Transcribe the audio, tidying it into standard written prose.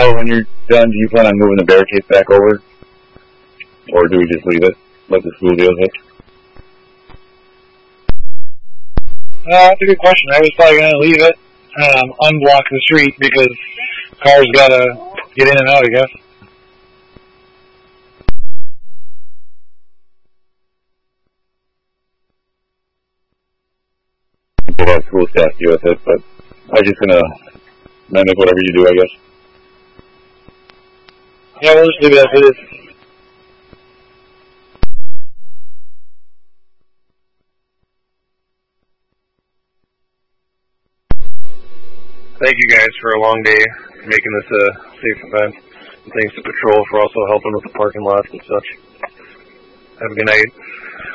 So when you're done, do you plan on moving the barricades back over? Or do we just leave it? Let the school deal hit? That's a good question. I was probably going to leave it, unblock the street, because cars got to get in and out, I guess. We'll have school staff deal with it, but I'm just going to mimic whatever you do, I guess. Yeah, we'll just leave it as it is. Thank you guys for a long day, making this a safe event. And thanks to Patrol for also helping with the parking lots and such. Have a good night.